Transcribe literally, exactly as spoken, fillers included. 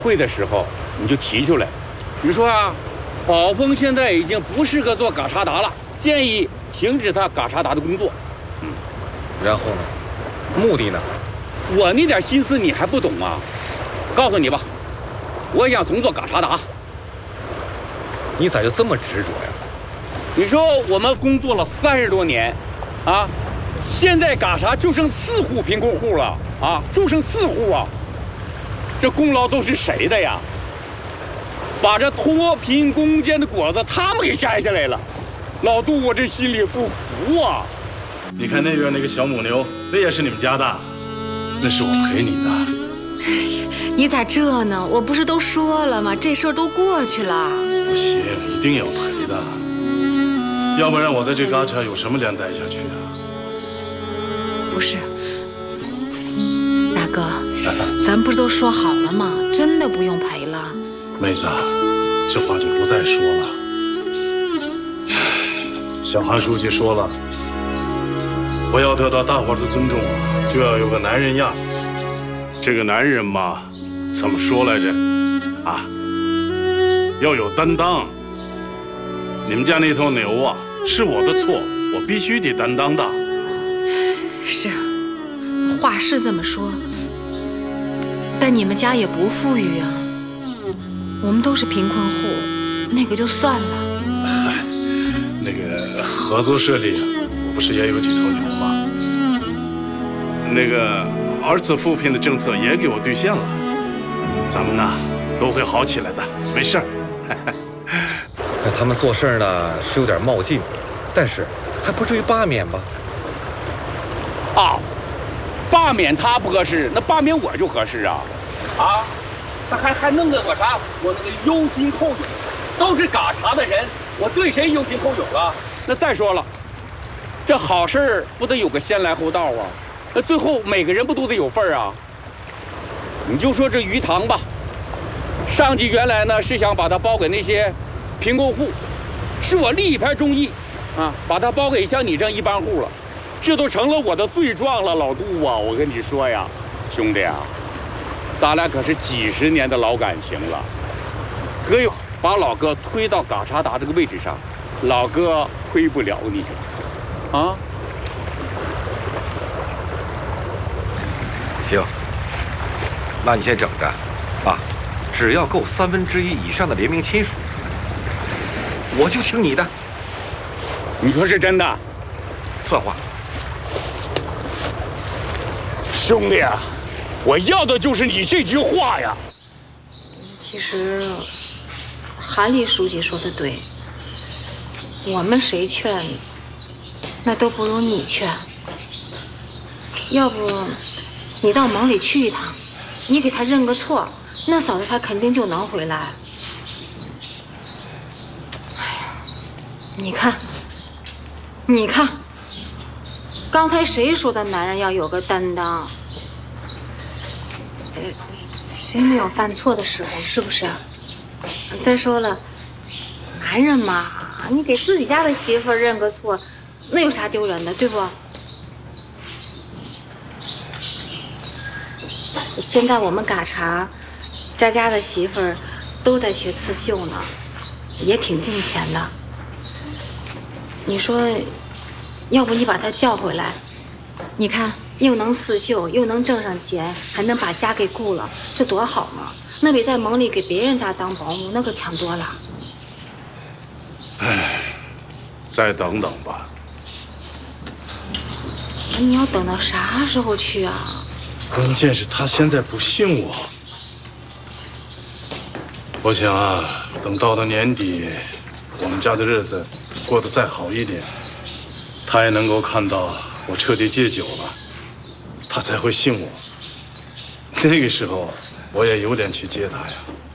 会的时候你就提出来，你说啊，宝峰现在已经不适合做嘎查达了，建议停止他嘎查达的工作。 嗯，然后呢？目的呢？ 我那点心思你还不懂啊？告诉你吧，我想重做嘎查达。 你咋就这么执着呀？ 你说我们工作了三十多年，啊，现在嘎查就剩四户贫困户了啊，就剩四户啊，这功劳都是谁的呀？把这脱贫攻坚的果子他们给摘下来了，老杜我这心里不服啊！ 你看那边那个小母牛，那也是你们家的，那是我陪你的。 你咋这呢？我不是都说了吗？这事儿都过去了。 不行，一定要赔的，要不然我在这嘎嚓有什么脸待下去啊？ 不是，大哥，咱不是都说好了吗？真的不用赔了。 妹子，这话就不再说了。小韩书记说了，我要得到大伙的尊重啊，就要有个男人样。这个男人嘛，怎么说来着？啊，要有担当。你们家那头牛啊，是我的错，我必须得担当的。 是，话是这么说，但你们家也不富裕啊。我们都是贫困户，那个就算了。 嗨，那个合作社里，我不是也有几头牛吗？那个儿子扶贫的政策也给我兑现了，咱们呢都会好起来的，没事儿。 那他们做事呢是有点冒进，但是还不至于罢免吧？ 啊，罢免他不合适，那罢免我就合适啊！啊，那还还弄个我啥？我那个忧心忡忡，都是嘎查的人，我对谁忧心忡忡了？那再说了，这好事儿不得有个先来后到啊？那最后每个人不都得有份儿啊？你就说这鱼塘吧，上级原来呢是想把它包给那些贫困户，是我力排众议啊，把它包给像你这样一般户了。这都成了我的罪状了，老杜啊！我跟你说呀，兄弟啊，咱俩可是几十年的老感情了。哥有把老哥推到嘎查达这个位置上，老哥亏不了你啊。 行，那你先整着，啊，只要够三分之一以上的联名签署，我就听你的。 你说是真的？ 算话。 兄弟啊，我要的就是你这句话呀。 其实，韩立书记说的对，我们谁劝，那都不如你劝。要不，你到盟里去一趟，你给他认个错，那嫂子她肯定就能回来。哎呀，你看，你看，刚才谁说的男人要有个担当？呃，谁没有犯错的时候，是不是？再说了，男人嘛，你给自己家的媳妇儿认个错，那有啥丢人的，对不？现在我们嘎查，家家的媳妇儿都在学刺绣呢，也挺挣钱的。你说，要不你把她叫回来？你看，又能刺绣，又能挣上钱，还能把家给顾了，这多好呢！那比在盟里给别人家当保姆那可强多了。 唉，再等等吧。 你要等到啥时候去啊？ 关键是他现在不信我。我想啊，等到了年底，我们家的日子过得再好一点，他也能够看到我彻底戒酒了，他才会信我。那个时候，我也有脸去接他呀。